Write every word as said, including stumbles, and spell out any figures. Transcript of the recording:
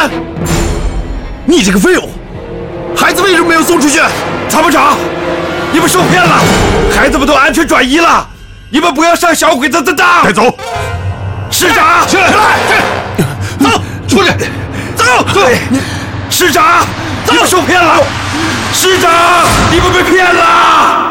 人！你这个废物！孩子为什么没有送出去？参谋长，你们受骗了，孩子们都安全转移了，你们不要上小鬼子的当！ 带走。 师长， 起来， 走，出去，走，走。师长，你们受骗了！师长，你们被骗了！